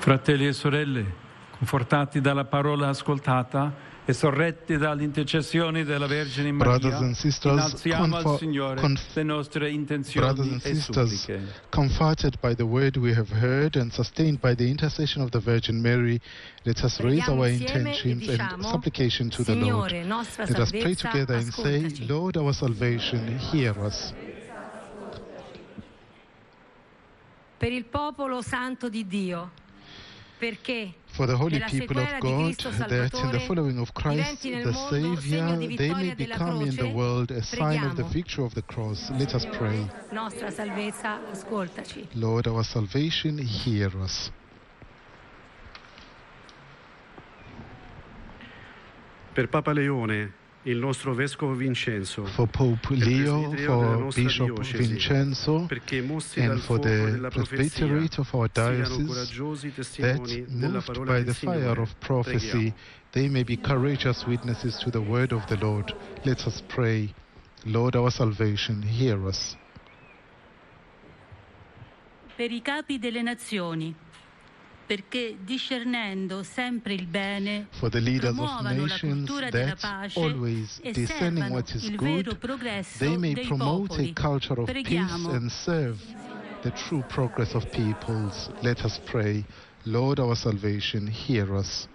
Fratelli e sorelle, confortati dalla parola ascoltata e sorretti dalle intercessioni della Vergine Maria, innalziamo al Signore le nostre intenzioni e suppliche. Comforted by the word we have heard and sustained by the intercession of the Virgin Mary, let us raise our intentions and supplication to the Lord. Let us pray together and say, Lord, our salvation, hear us. Per il popolo santo di Dio, for the holy people of God, that in the following of Christ the Savior, they may become in the world a sign of the victory of the cross. Let us pray. Nostra salvezza, ascoltaci. Lord, our salvation, hear us. Per Papa Leone, il nostro Vescovo Vincenzo, for Pope Leo, for Bishop Vincenzo, and for the presbyterate of our diocese, that moved by the fire of prophecy, they may be courageous witnesses to the word of the Lord. Let us pray. Lord, our salvation, hear us. Per I capi delle nazioni, perché discernendo sempre il bene, for the leaders of promuovano la nations, cultura della that pace always e discerning servano what is il good, vero progresso they may dei promote popoli. a culture of peace Preghiamo. and serve the true progress of peoples. Let us pray. Lord, our salvation, hear us.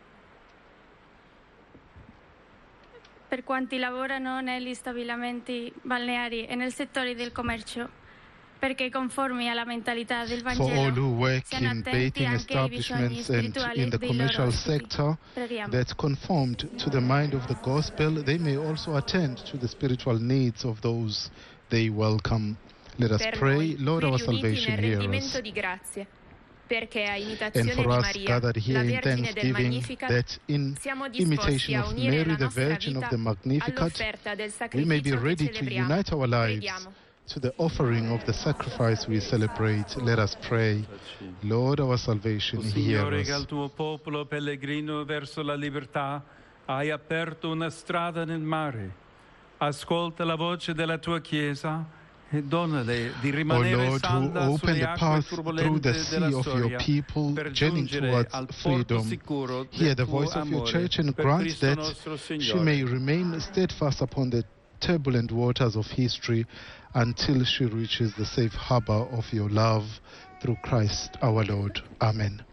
Per quanti lavorano negli stabilimenti balneari e nel settore del commercio, perché conformi alla mentalità del For all Vangelo who work siano in attenti bathing anche ai bisogni establishments and spirituali in the dei commercial loro ospiti. sector, Preghiamo. that conformed to the mind of the gospel, they may also attend to the spiritual needs of those they welcome. Let us Per pray. noi, Lord, qui our riuniti salvation, nel hear rendimento us. di grazie, perché a And imitazione for di us Maria, gathered here la in Vergine del thanksgiving, Magnificat, that in siamo disposti imitation a of unire Mary, la the nostra Virgin of vita the Magnificat, all'offerta del we may be sacrificio che ready to celebriamo. unite our lives Preghiamo. to the offering of the sacrifice we celebrate. Let us pray. Lord, our salvation, O hear Signore, che al us. tuo popolo pellegrino verso la libertà hai aperto una strada nel mare. Ascolta la voce della tua Chiesa e donale di O rimanere Lord, who salda open sulle the acque path through the turbolente sea della of your storia people, per journeying giungere towards al porto freedom. sicuro Hear del the tuo voice of your amore church and per grant Cristo that nostro she Signore. may remain steadfast upon the turbulent waters of history until she reaches the safe harbor of your love through Christ our Lord. Amen.